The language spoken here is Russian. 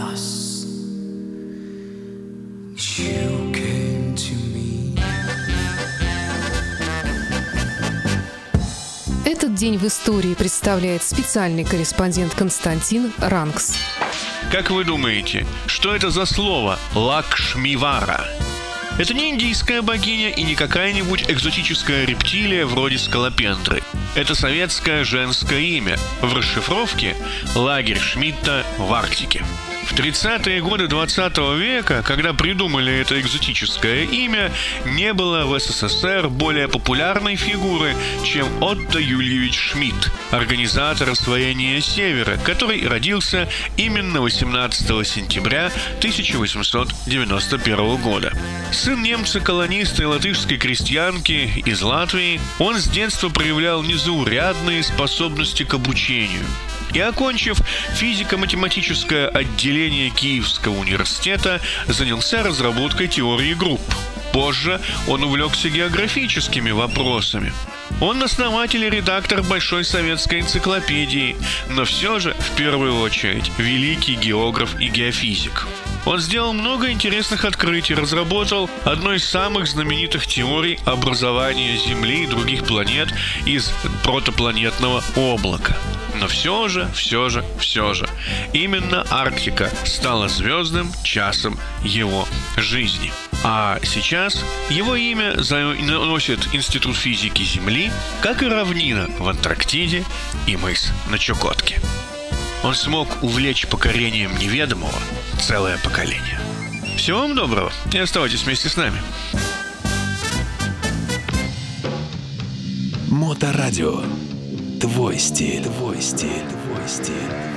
us. You came to me. Этот день в истории представляет специальный корреспондент Константин Ранкс. Как вы думаете, что это за слово Лакшмивара? Это не индийская богиня и не какая-нибудь экзотическая рептилия вроде скалопендры. Это советское женское имя, в расшифровке «Лагерь Шмидта в Арктике». В 30-е годы 20 века, когда придумали это экзотическое имя, не было в СССР более популярной фигуры, чем Отто Юльевич Шмидт, организатор освоения Севера, который родился именно 18 сентября 1891 года. Сын немца-колониста и латышской крестьянки из Латвии, он с детства проявлял незаурядные способности к обучению. И, окончив физико-математическое отделение Киевского университета, занялся разработкой теории групп. Позже он увлекся географическими вопросами. Он основатель и редактор Большой советской энциклопедии, но все же, в первую очередь, великий географ и геофизик. Он сделал много интересных открытий, разработал одну из самых знаменитых теорий образования Земли и других планет из протопланетного облака. Но все же, именно Арктика стала звездным часом его жизни. А сейчас его имя носит Институт физики Земли, как и равнина в Антарктиде и мыс на Чукотке. Он смог увлечь покорением неведомого целое поколение. Всего вам доброго и оставайтесь вместе с нами. Моторадио. Твой стиль, твой стиль, твой стиль.